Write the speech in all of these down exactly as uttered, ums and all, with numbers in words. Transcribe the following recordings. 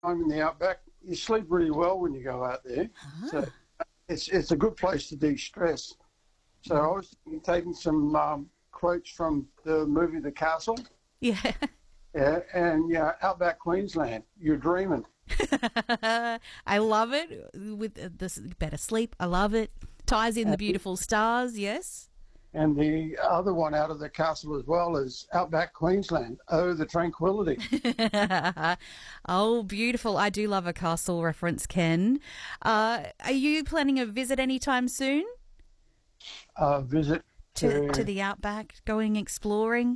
time in the outback. You sleep really well when you go out there. Ah. So it's it's a good place to de-stress. So I was taking some um, quotes from the movie The Castle. Yeah. Yeah, and yeah, outback Queensland, you're dreaming. I love it. With uh, this better sleep, I love it. Ties in the beautiful stars, yes. And the other one out of The Castle as well is outback Queensland. Oh, the tranquility. Oh, beautiful. I do love a castle reference, Ken. Uh, are you planning a visit anytime soon? Uh, visit To, to... to the outback, going exploring?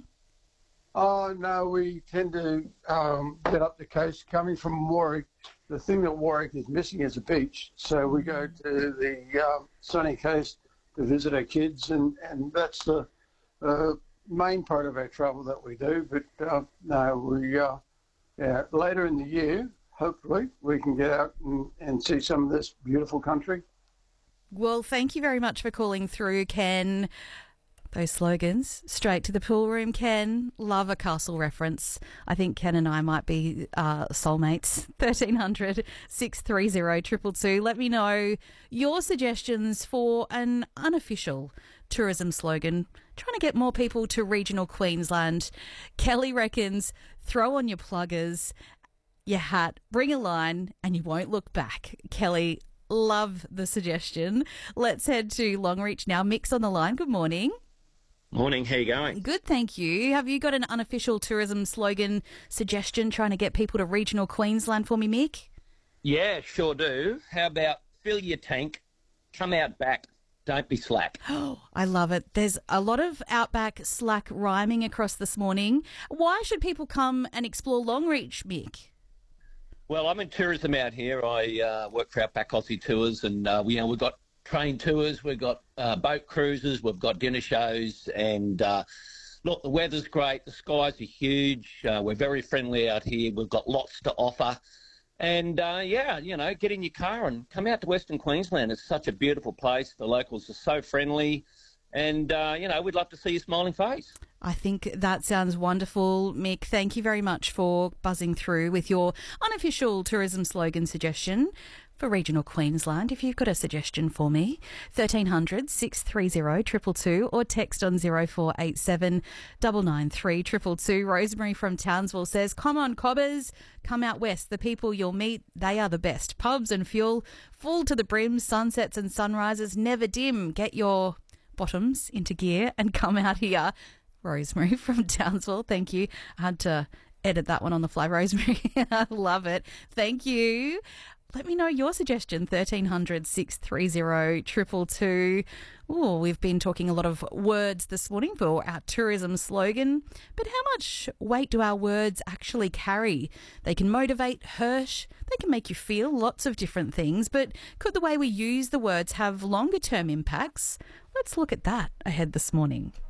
Oh, no, we tend to um, get up the coast. Coming from Warwick, the thing that Warwick is missing is a beach. So we go to the um, sunny coast to visit our kids, and, and that's the uh, main part of our travel that we do. But uh, no, we uh, yeah, later in the year, hopefully, we can get out and, and see some of this beautiful country. Well, thank you very much for calling through, Ken. Those slogans, straight to the pool room, Ken. Love a castle reference. I think Ken and I might be uh, soulmates. thirteen hundred, six three zero, two two two. Let me know your suggestions for an unofficial tourism slogan. Trying to get more people to regional Queensland. Kelly reckons throw on your pluggers, your hat, bring a line, and you won't look back. Kelly, love the suggestion. Let's head to Longreach now. Mick's on the line. Good morning. Morning, how you going? Good, thank you. Have you got an unofficial tourism slogan suggestion trying to get people to regional Queensland for me, Mick? Yeah, sure do. How about fill your tank, come out back, don't be slack. Oh, I love it. There's a lot of outback slack rhyming across this morning. Why should people come and explore Longreach, Mick? Well, I'm in tourism out here. I uh, work for Outback Aussie Tours, and uh, we, you know, we've got train tours, we've got uh, boat cruises, we've got dinner shows, and uh, look, the weather's great, the skies are huge, uh, we're very friendly out here, we've got lots to offer, and uh, yeah, you know, get in your car and come out to Western Queensland. It's such a beautiful place, the locals are so friendly, and uh, you know, we'd love to see your smiling face. I think that sounds wonderful, Mick. Thank you very much for buzzing through with your unofficial tourism slogan suggestion for regional Queensland. If you've got a suggestion for me, thirteen hundred, six three zero, two two two or text on zero four eight seven, nine nine three, two two two. Rosemary from Townsville says, come on, cobbers, come out west. The people you'll meet, they are the best. Pubs and fuel, full to the brim, sunsets and sunrises, never dim. Get your bottoms into gear and come out here. Rosemary from Townsville, thank you. I had to edit that one on the fly, Rosemary. I love it. Thank you. Let me know your suggestion, thirteen hundred, six three zero, two two two. Oh, we've been talking a lot of words this morning for our tourism slogan, but how much weight do our words actually carry? They can motivate, hurt, they can make you feel lots of different things, but could the way we use the words have longer term impacts? Let's look at that ahead this morning.